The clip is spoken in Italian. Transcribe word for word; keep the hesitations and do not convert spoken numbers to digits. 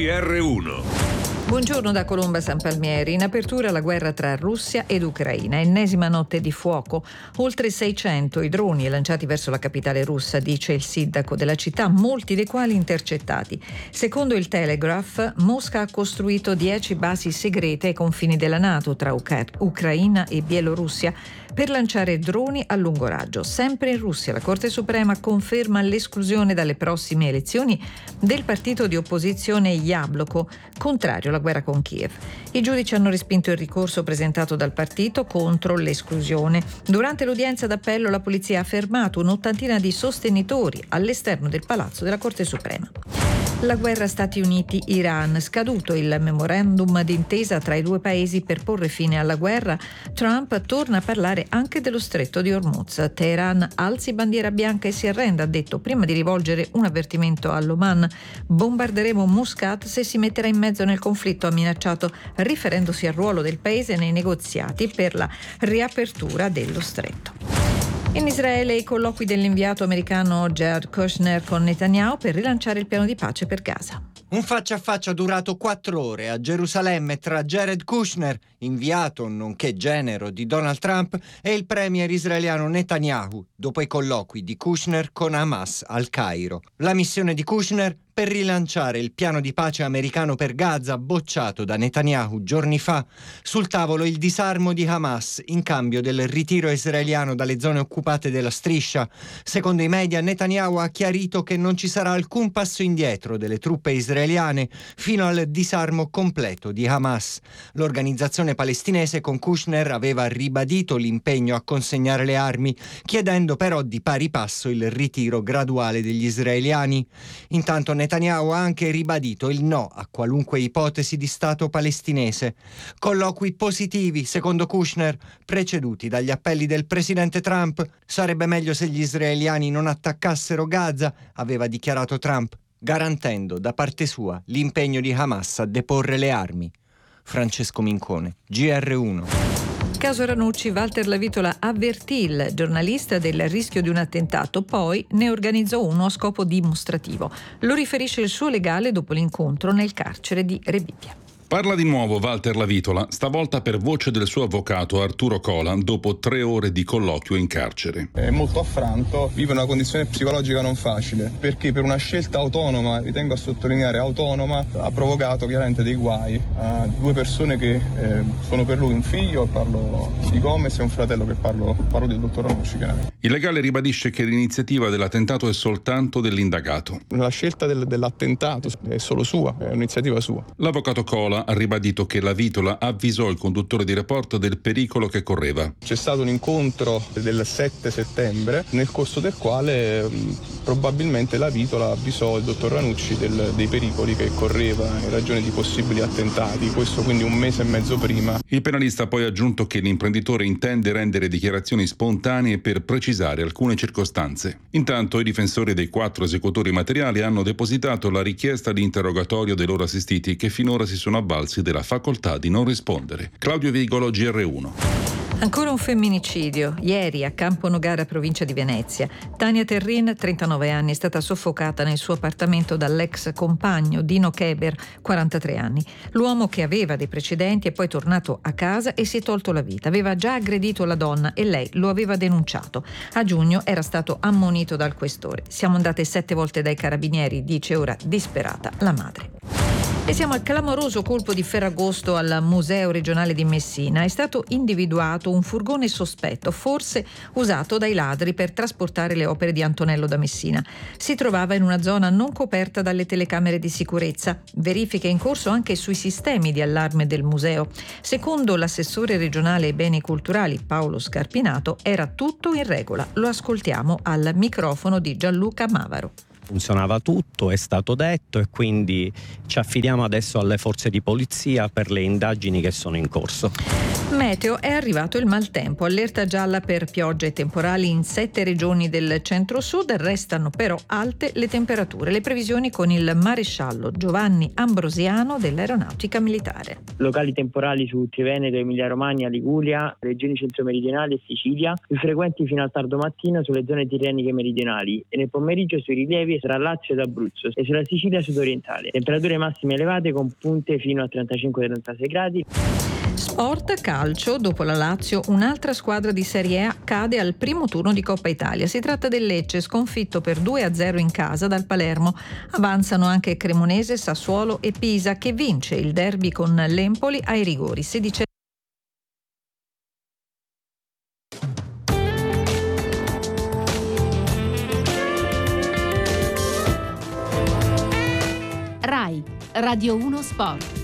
R uno. Buongiorno da Colomba San Palmieri. In apertura la guerra tra Russia ed Ucraina. Ennesima notte di fuoco. Oltre seicento i droni lanciati verso la capitale russa, dice il sindaco della città, molti dei quali intercettati. Secondo il Telegraph, Mosca ha costruito dieci basi segrete ai confini della NATO tra Uca- Ucraina e Bielorussia per lanciare droni a lungo raggio. Sempre in Russia la Corte Suprema conferma l'esclusione dalle prossime elezioni del partito di opposizione Yabloko, contrario alla guerra con Kiev. I giudici hanno respinto il ricorso presentato dal partito contro l'esclusione. Durante l'udienza d'appello la polizia ha fermato un'ottantina di sostenitori all'esterno del palazzo della Corte Suprema. La guerra Stati Uniti-Iran. Scaduto il memorandum d'intesa tra i due paesi per porre fine alla guerra, Trump torna a parlare anche dello stretto di Hormuz. Teheran alzi bandiera bianca e si arrenda, ha detto, prima di rivolgere un avvertimento all'Oman. Bombarderemo Muscat se si metterà in mezzo nel conflitto, ha minacciato, riferendosi al ruolo del paese nei negoziati per la riapertura dello stretto. In Israele i colloqui dell'inviato americano Jared Kushner con Netanyahu per rilanciare il piano di pace per Gaza. Un faccia a faccia durato quattro ore a Gerusalemme tra Jared Kushner, inviato nonché genero di Donald Trump, e il premier israeliano Netanyahu, dopo i colloqui di Kushner con Hamas al Cairo. La missione di Kushner per rilanciare il piano di pace americano per Gaza bocciato da Netanyahu giorni fa. Sul tavolo il disarmo di Hamas in cambio del ritiro israeliano dalle zone occupate della striscia. Secondo i media, Netanyahu ha chiarito che non ci sarà alcun passo indietro delle truppe israeliane fino al disarmo completo di Hamas. L'organizzazione palestinese con Kushner aveva ribadito l'impegno a consegnare le armi, chiedendo però di pari passo il ritiro graduale degli israeliani. Intanto Netanyahu ha anche ribadito il no a qualunque ipotesi di Stato palestinese. Colloqui positivi, secondo Kushner, preceduti dagli appelli del presidente Trump. Sarebbe meglio se gli israeliani non attaccassero Gaza, aveva dichiarato Trump, garantendo da parte sua l'impegno di Hamas a deporre le armi. Francesco Mincone, G R uno. Caso Ranucci, Walter Lavitola avvertì il giornalista del rischio di un attentato, poi ne organizzò uno a scopo dimostrativo. Lo riferisce il suo legale dopo l'incontro nel carcere di Rebibbia. Parla di nuovo Walter Lavitola, stavolta per voce del suo avvocato Arturo Cola, dopo tre ore di colloquio in carcere. È molto affranto, vive una condizione psicologica non facile, perché per una scelta autonoma, ritengo a sottolineare autonoma, ha provocato chiaramente dei guai a due persone che eh, sono per lui un figlio, parlo di Gomez, e un fratello che parlo, parlo del dottor Ranucci. Il legale ribadisce che l'iniziativa dell'attentato è soltanto dell'indagato. La scelta del, dell'attentato è solo sua, è un'iniziativa sua. L'avvocato Cola ha ribadito che Lavitola avvisò il conduttore di Report del pericolo che correva. C'è stato un incontro del sette settembre nel corso del quale mh, probabilmente Lavitola avvisò il dottor Ranucci del, dei pericoli che correva in ragione di possibili attentati, questo quindi un mese e mezzo prima. Il penalista ha poi aggiunto che l'imprenditore intende rendere dichiarazioni spontanee per precisare alcune circostanze. Intanto i difensori dei quattro esecutori materiali hanno depositato la richiesta di interrogatorio dei loro assistiti, che finora si sono avvalsi della facoltà di non rispondere. Claudio Vigolo, G R uno. Ancora un femminicidio. Ieri a Campo Nogara, provincia di Venezia, Tania Terrin, trentanove anni, è stata soffocata nel suo appartamento dall'ex compagno Dino Keber, quarantatré anni. L'uomo, che aveva dei precedenti, è poi tornato a casa e si è tolto la vita. Aveva già aggredito la donna e lei lo aveva denunciato. A giugno era stato ammonito dal questore. Siamo andate sette volte dai carabinieri, dice ora disperata la madre. E siamo al clamoroso colpo di Ferragosto al Museo regionale di Messina. È stato individuato un furgone sospetto, forse usato dai ladri per trasportare le opere di Antonello da Messina. Si trovava in una zona non coperta dalle telecamere di sicurezza. Verifiche in corso anche sui sistemi di allarme del museo. Secondo l'assessore regionale ai beni culturali Paolo Scarpinato era tutto in regola. Lo ascoltiamo al microfono di Gianluca Mavaro. Funzionava tutto, è stato detto, e quindi ci affidiamo adesso alle forze di polizia per le indagini che sono in corso. Meteo, è arrivato il maltempo, allerta gialla per piogge e temporali in sette regioni del centro-sud, restano però alte le temperature. Le previsioni con il maresciallo Giovanni Ambrosiano dell'Aeronautica Militare. Locali temporali su Triveneto, Emilia-Romagna, Liguria, regioni centro-meridionali e Sicilia, più frequenti fino al tardo mattino sulle zone tirreniche meridionali e nel pomeriggio sui rilievi tra Lazio ed Abruzzo e sulla Sicilia sudorientale. Temperature massime elevate con punte fino a trentacinque trentasei gradi. Sport, calcio, dopo la Lazio un'altra squadra di Serie A cade al primo turno di Coppa Italia. Si tratta del Lecce, sconfitto per due a zero in casa dal Palermo. Avanzano anche Cremonese, Sassuolo e Pisa, che vince il derby con l'Empoli ai rigori. Sedicesimo. Rai, Radio uno Sport.